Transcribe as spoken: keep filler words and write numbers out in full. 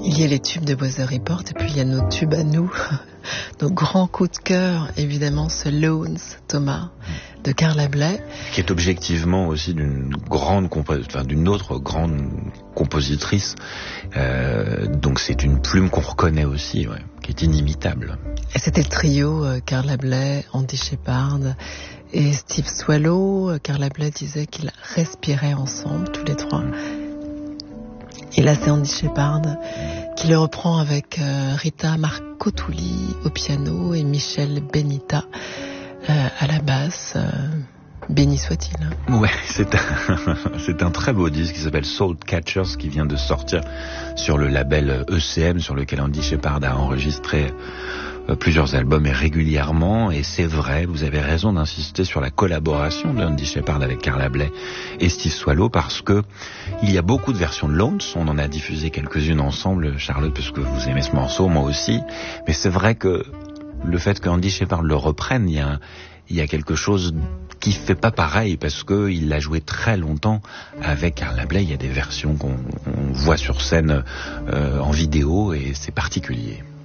Il y a les tubes de Weather Report et puis il y a nos tubes à nous, nos grands coups de cœur, évidemment ce Lones, Thomas, de Carla Bley. Qui est objectivement aussi d'une grande, compo- enfin, d'une autre grande compositrice, euh, donc c'est une plume qu'on reconnaît aussi, ouais, qui est inimitable. Et c'était le trio, euh, Carla Bley, Andy Sheppard et Steve Swallow. Carla Bley disait qu'ils respiraient ensemble, tous les trois. Et là, c'est Andy Sheppard qui le reprend avec euh, Rita Marcotuli au piano et Michel Benita euh, à la basse. Euh, béni soit-il. Ouais, c'est un, c'est un très beau disque qui s'appelle Soul Catchers, qui vient de sortir sur le label E C M, sur lequel Andy Sheppard a enregistré plusieurs albums et régulièrement, et c'est vrai, vous avez raison d'insister sur la collaboration d'Andy Sheppard avec Carla Bley et Steve Swallow, parce que il y a beaucoup de versions de Lones, on en a diffusé quelques-unes ensemble, Charlotte, parce que vous aimez ce morceau, moi aussi, mais c'est vrai que le fait qu'Andy Sheppard le reprenne, il y a, il y a quelque chose qui fait pas pareil, parce que il l'a joué très longtemps avec Carla Bley, il y a des versions qu'on on voit sur scène euh, en vidéo, et c'est particulier.